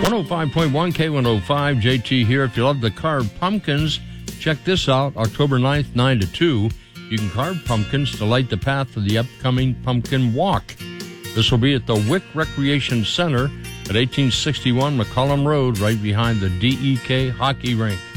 105.1 K105, JT here. If you love to carve pumpkins, check this out. October 9th, 9 to 2. You can carve pumpkins to light the path for the upcoming Pumpkin Walk. This will be at the Wick Recreation Center at 1861 McCollum Road, right behind the DEK hockey rink.